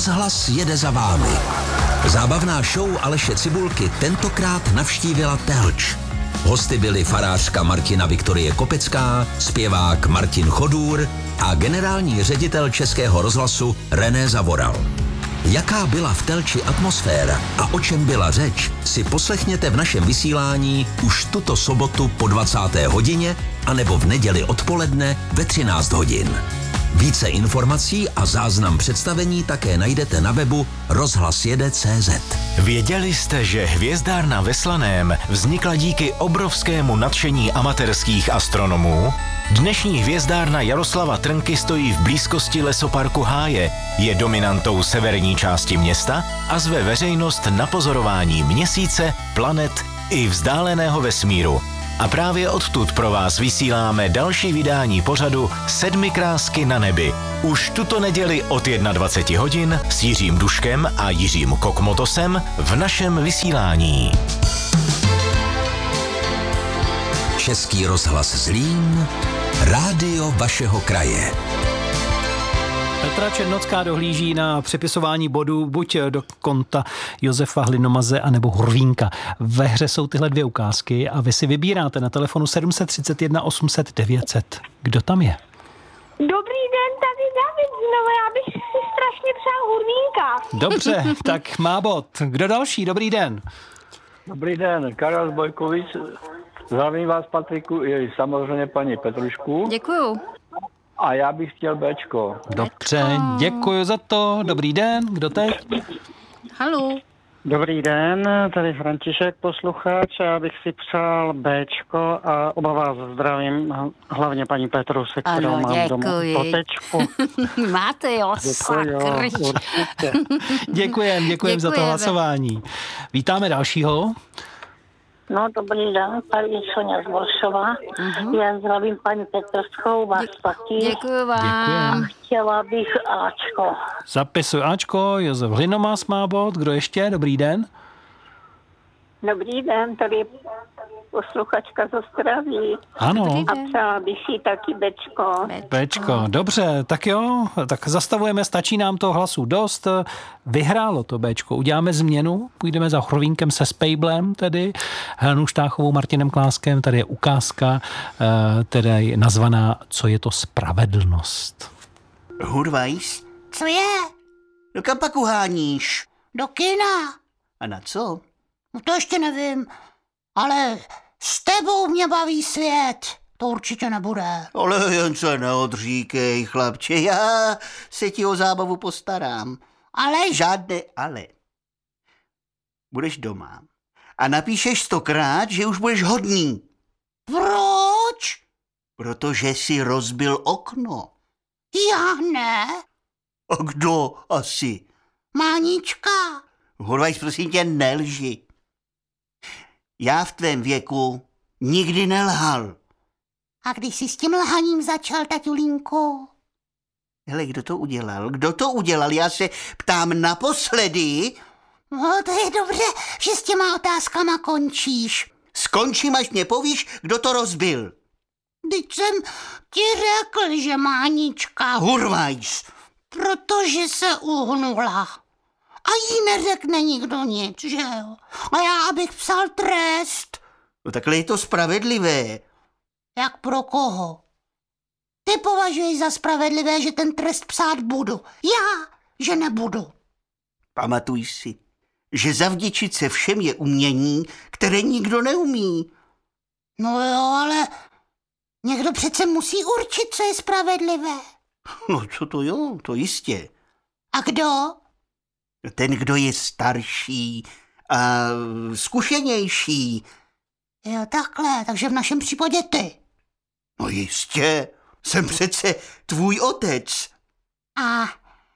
Rozhlas jede za vámi. Zábavná show Aleše Cibulky tentokrát navštívila Telč. Hosty byli farářka Martina Viktorie Kopecká, zpěvák Martin Chodůr a generální ředitel Českého rozhlasu René Zavoral. Jaká byla v Telči atmosféra a o čem byla řeč, si poslechněte v našem vysílání už tuto sobotu po 20. hodině anebo v neděli odpoledne ve 13 hodin. Více informací a záznam představení také najdete na webu rozhlasjede.cz. Věděli jste, že hvězdárna ve Slaném vznikla díky obrovskému nadšení amatérských astronomů? Dnešní hvězdárna Jaroslava Trnky stojí v blízkosti lesoparku Háje, je dominantou severní části města a zve veřejnost na pozorování měsíce, planet i vzdáleného vesmíru. A právě odtud pro vás vysíláme další vydání pořadu Sedmi krásky na nebi. Už tuto neděli od 21 hodin s Jiřím Duškem a Jiřím Kokmotosem v našem vysílání. Český rozhlas Zlín, rádio vašeho kraje. Petra Černocká dohlíží na přepisování bodů buď do konta Josefa Hlinomaze anebo Hurvínka. Ve hře jsou tyhle dvě ukázky a vy si vybíráte na telefonu 731 800 900. Kdo tam je? Dobrý den, tady David znovu, já bych si strašně přál Hurvínka. Dobře, tak má bod. Kdo další? Dobrý den. Dobrý den, Karel z Bojkovic. Zdravím vás, Patriku, i samozřejmě paní Petrušku. Děkuju. A já bych chtěl Bčko. Dobře, děkuji za to. Dobrý den, kdo teď? Haló. Dobrý den, tady František posluchač, já bych si přál Bčko a oba vás zdravím, hlavně paní Petru, se kterou ano, mám doma děkuji. potečku. Máte jo, sakry. Děkujem za to hlasování. Vítáme dalšího. No, dobrý den, tady je Soňa z Boršova. Já zdravím paní Petrskou, vás taky. Děkuji vám. Děkujem. Chtěla bych Ačko. Zapisuj Ačko, Josef Hlinomas má bod. Kdo ještě? Dobrý den. Dobrý den, tady je posluchačka z Ostravy. Ano. A přála bych si taky Bčko. Bčko, dobře, tak jo, tak zastavujeme, stačí nám to hlasů dost. Vyhrálo to Bčko, uděláme změnu, půjdeme za Hrovínkem se Spejblem, tedy Helenou Štáchovou, Martinem Kláskem, tady je ukázka, teda je nazvaná Co je to spravedlnost. Hurvajs? Co je? No kam pak uháníš? Do kina. A na co? No to ještě nevím, ale s tebou mě baví svět. To určitě nebude. Ale jen se neodříkej, chlapče, já se ti o zábavu postarám. Ale Žádné ale. Budeš doma a napíšeš 100krát, že už budeš hodný. proč? Protože si rozbil okno. Já ne. A kdo asi? Mánička. Hurvajs, prosím tě, nelži. Já v tvém věku nikdy nelhal. A když jsi s tím lhaním začal, taťulínku? Hele, kdo to udělal? Kdo to udělal? Já se ptám naposledy. No, to je dobře, že s těma otázkama končíš. Skončím, až mě povíš, kdo to rozbil. Vždyť jsem ti řekl, že Mánička. Hurvajs. Protože se uhnula. A jí neřekne nikdo nic, že jo? A já abych psal trest. No takhle je to spravedlivé. Jak pro koho? Ty považuješ za spravedlivé, že ten trest psát budu. Já, že nebudu. Pamatuj si, že zavděčit se všem je umění, které nikdo neumí. No jo, ale někdo přece musí určit, co je spravedlivé. No co to jo, to jistě. A kdo? Ten, kdo je starší a zkušenější. Jo, takhle, takže v našem případě ty. No jistě, jsem přece tvůj otec. A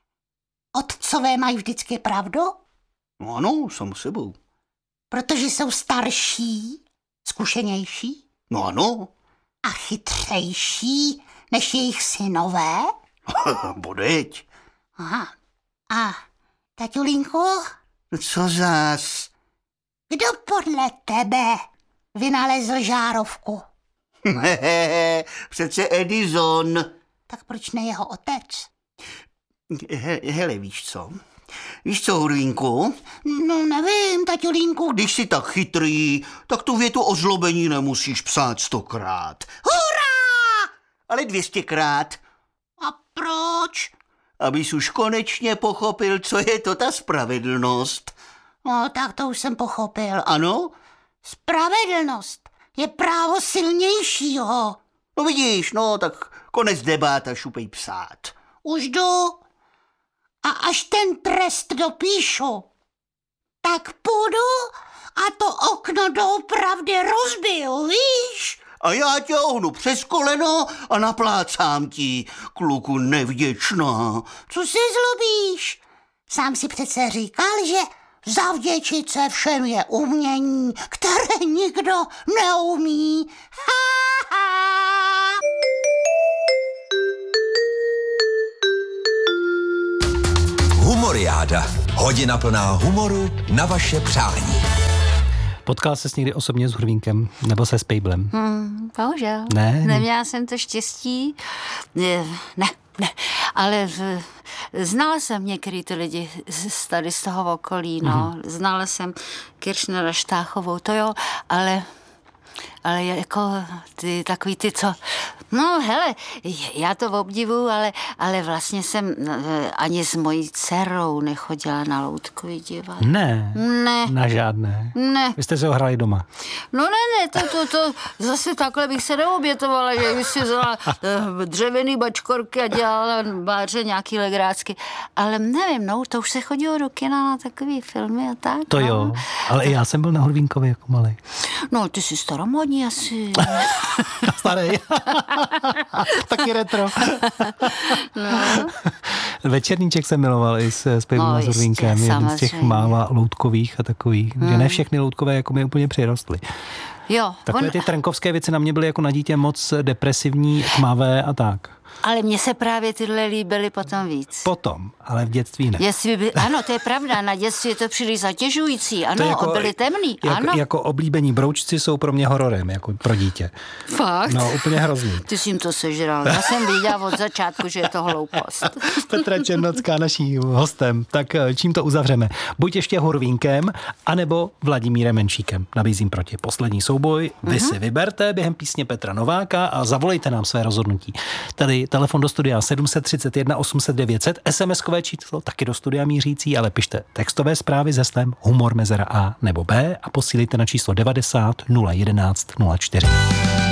otcové mají vždycky pravdu? No ano, sam sebou. Protože jsou starší, zkušenější? No ano. A chytřejší než jejich synové? Bodeď. Aha. A taťulínku? Co zás? Kdo podle tebe vynalezl žárovku? Přece Edison. Tak proč ne jeho otec? Hele, víš co? Víš co, Hurvínku? No nevím, taťulínku. Když jsi tak chytrý, tak tu větu o zlobení nemusíš psát 100krát. Hurá! Ale 200krát. A proč? Abys už konečně pochopil, co je to ta spravedlnost. No, tak to už jsem pochopil. Ano? Spravedlnost je právo silnějšího. No vidíš, no, tak konec debát a šupej psát. Už jdu. A až ten trest dopíšu, tak půjdu a to okno doopravdy rozbiju, víš? A já tě ohnu přes koleno a naplácám ti, kluku nevděčná. Co si zlobíš? Sám si přece říkal, že zavděčit se všem je umění, které nikdo neumí. Ha, ha. Humoriáda. Hodina plná humoru na vaše přání. Potkal ses někdy osobně s Hurvínkem nebo se Spejblem? Bohužel. Ne. Neměla jsem to štěstí. Ne. Ale znala jsem některý ty lidi tady z toho okolí, no. Znala jsem Kiršnera, Štáchovou, to jo, ale jako ty takový ty, co... No hele, já to obdivuju, ale vlastně jsem ani s mojí dcerou nechodila na loutkový divadlo. Ne. Na žádné. Ne. Vy jste se ho hrali doma. No ne, to zase takhle bych se neobětovala, že bych si vzala dřevěný bačkorky a dělala báře nějaký legrácky. Ale nevím, no, to už se chodilo do kina na takový filmy a tak. To no. jo, ale i já jsem byl na Hurvínkovi jako malej. No, ty jsi staromodní asi. Starý. Taky retro. No. Večerníček jsem miloval i s Pejblem a s Hurvínkem. Jeden z těch mála loutkových a takových, že ne všechny loutkové jako mi úplně přirostly. Jo. Takové ty trnkovské věci na mě byly jako na dítě moc depresivní, tmavé a tak. Ale mně se právě tyhle líbily potom víc. Potom, ale v dětství ne. Ano, to je pravda, na dětství je to příliš zatěžující, ano, jako, byly temný, ano. Jako oblíbení broučci jsou pro mě hororem, jako pro dítě. Fakt? No, úplně hrozný. Ty jsi jim to sežral, já jsem viděla od začátku, že je to hloupost. Petra Černocká, naším hostem, tak čím to uzavřeme? Buď ještě Hurvínkem, anebo Vladimírem Menšíkem. Nabízím proti poslední souboj, vy si vyberte během písně Petra Nováka a zavolejte nám své rozhodnutí. Tady telefon do studia 731 800 900, SMS-kové číslo taky do studia mířící, ale pište textové zprávy ze heslem humor mezera A nebo B a posílejte na číslo 90 011 04.